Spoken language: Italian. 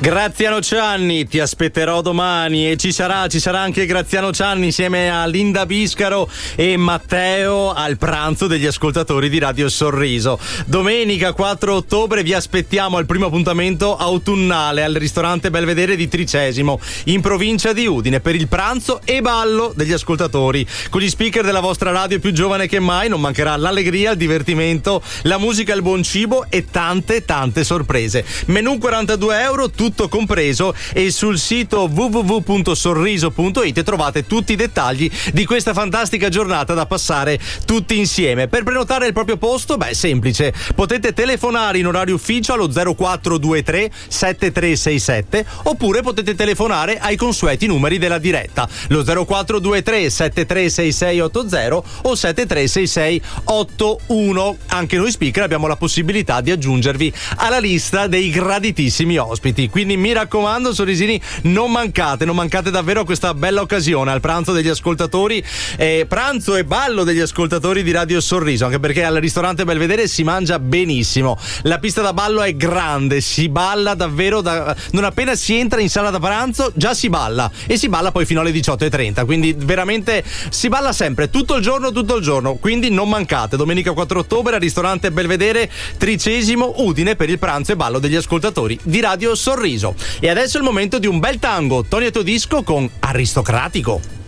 Graziano Cianni, ti aspetterò domani. E ci sarà anche Graziano Cianni insieme a Linda Biscaro e Matteo al pranzo degli ascoltatori di Radio Sorriso. Domenica 4 ottobre vi aspettiamo al primo appuntamento autunnale al ristorante Belvedere di Tricesimo in provincia di Udine per il pranzo e ballo degli ascoltatori. Con gli speaker della vostra radio più giovane che mai non mancherà l'allegria, il divertimento, la musica, il buon cibo e tante sorprese. Menù €42, tutto compreso, e sul sito www.sorriso.it trovate tutti i dettagli di questa fantastica giornata da passare tutti insieme. Per prenotare il proprio posto, semplice, potete telefonare in orario ufficio allo 0423 7367 oppure potete telefonare ai consueti numeri della diretta, lo 0423 736680 o 736681. Anche noi speaker abbiamo la possibilità di aggiungervi alla lista dei graditissimi ospiti, quindi mi raccomando sorrisini, non mancate davvero a questa bella occasione al pranzo degli ascoltatori, pranzo e ballo degli ascoltatori di Radio Sorriso, anche perché al ristorante Belvedere si mangia benissimo, la pista da ballo è grande, si balla davvero non appena si entra in sala da pranzo già si balla, e si balla poi fino alle 18:30, quindi veramente si balla sempre tutto il giorno, quindi non mancate domenica 4 ottobre al ristorante Belvedere Tricesimo Udine per il pranzo e ballo degli ascoltatori di Radio Sorriso. E adesso è il momento di un bel tango, Tony e Todisco con Aristocratico.